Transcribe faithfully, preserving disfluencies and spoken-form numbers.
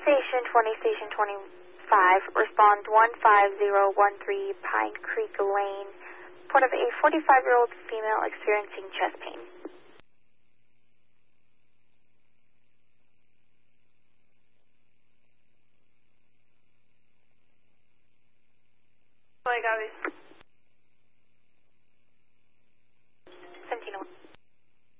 Station twenty, Station twenty-five, respond one five zero one three Pine Creek Lane. Report of a forty-five-year-old female experiencing chest pain. I got it.